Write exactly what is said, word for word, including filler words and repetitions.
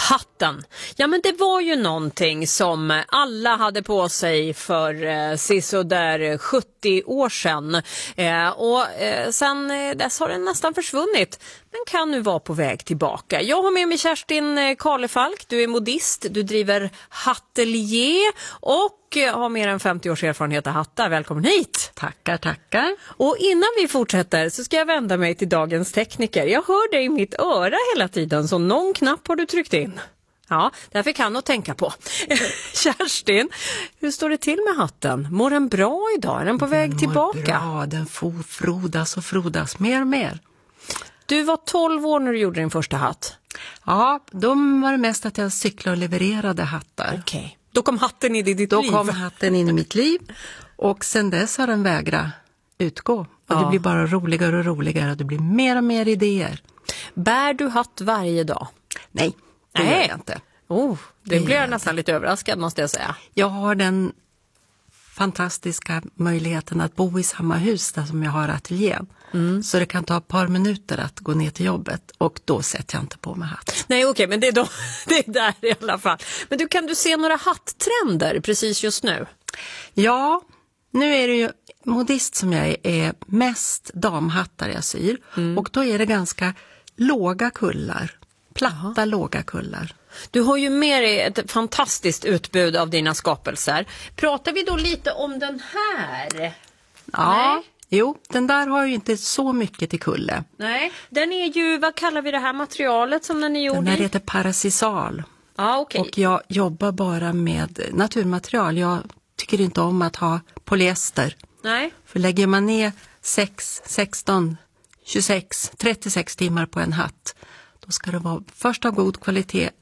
Hatten. Ja, men det var ju någonting som alla hade på sig för eh, sisådär sjuttio år sedan. Eh, och eh, sen eh, dess har den nästan försvunnit. Den kan nu vara på väg tillbaka. Jag har med mig Kerstin Karlefalk. Du är modist, du driver hattelier och har mer än femtio års erfarenhet av hattar. Välkommen hit! Tackar, tackar. Och innan vi fortsätter så ska jag vända mig till dagens tekniker. Jag hör dig i mitt öra hela tiden, så någon knapp har du tryckt in. Ja, därför kan jag tänka på. Kerstin, hur står det till med hatten? Mår den bra idag? Är den på den väg tillbaka? Bra, den får frodas och frodas mer och mer. Du var tolv år när du gjorde din första hatt. Ja, då var det mest att jag cyklade och levererade hattar. Okej, okay. Då kom hatten in i ditt då liv. Då kom hatten in i mitt liv och sen dess har den vägrat utgå. Och ja. Det blir bara roligare och roligare och det blir mer och mer idéer. Bär du hatt varje dag? Nej, det Nej. gör jag inte. Oh, det, det blir jag nästan lite överraskad, måste jag säga. Jag har den fantastiska möjligheten att bo i samma hus där som jag har ateljén. Mm. Så det kan ta ett par minuter att gå ner till jobbet och då sätter jag inte på mig hatt. Nej, okej, okay, men det är, då, det är där i alla fall. Men du, kan du se några hatttrender precis just nu? Ja, nu är det ju modist som jag är, är mest damhattar jag syr. Mm. Och då är det ganska låga kullar. Platta, Aha. låga kullar. Du har ju med dig ett fantastiskt utbud av dina skapelser. Pratar vi då lite om den här? Ja, Nej. jo, den där har ju inte så mycket till kulle. Nej, den är ju, vad kallar vi det här materialet som den är gjord i? Den här heter Parasisal. Ja, okej. Och jag jobbar bara med naturmaterial. Jag tycker inte om att ha polyester. Nej. För lägger man ner sex, sexton, tjugosex, trettiosex timmar på en hatt, då ska det vara först av god kvalitet